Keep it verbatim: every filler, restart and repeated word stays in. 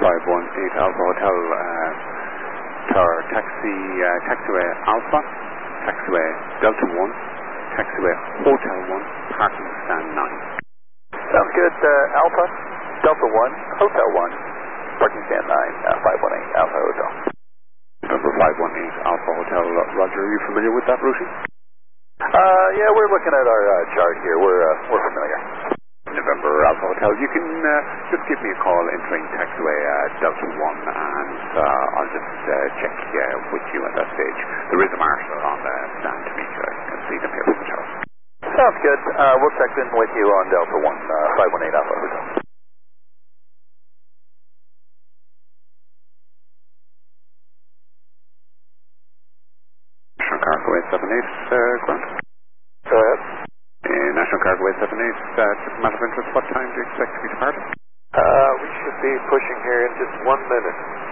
five one eight Alpha Hotel, uh, Tower Taxi, uh, Taxiway Alpha, Taxiway Delta one, Taxiway Hotel one, Parking Stand nine. Sounds good. Uh, Alpha, Delta one, Hotel one, Parking Stand nine, uh, five one eight Alpha Hotel. Number five one eight Alpha Hotel, Roger, are you familiar with that routing? Uh, yeah, we're looking at our uh, chart here. We're uh, we're familiar. November Alpha Hotel, you can uh, just give me a call entering taxiway uh, Delta one, and uh, I'll just uh, check uh, with you at that stage. There is a marshal on the stand to meet you. I can see them here from the tower. Sounds good. Uh, we'll check in with you on Delta one, uh, five one eight Alpha Hotel. National Cargo eight seven eight, uh, Grant. Go ahead. Uh, National Cargo eight seven eight, uh, just a matter of interest, what time do you expect to be departing? Uh, we should be pushing here in just one minute.